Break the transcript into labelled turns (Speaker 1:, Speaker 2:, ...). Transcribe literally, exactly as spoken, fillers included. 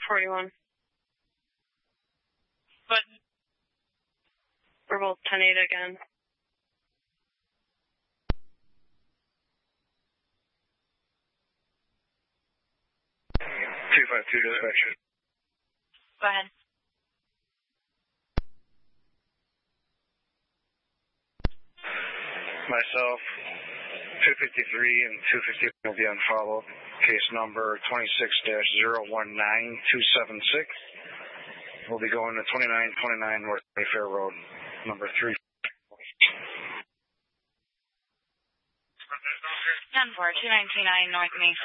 Speaker 1: forty-one.
Speaker 2: But
Speaker 1: we're both ten eight again.
Speaker 3: two five two dispatcher.
Speaker 2: Go ahead.
Speaker 3: Myself, two fifty-three and two fifty will be on follow. Case number twenty-six dash zero one nine two seven six. We'll be going to twenty-nine twenty-nine North Mayfair Road, number three.
Speaker 2: ten four, two nine two nine North Mayfair.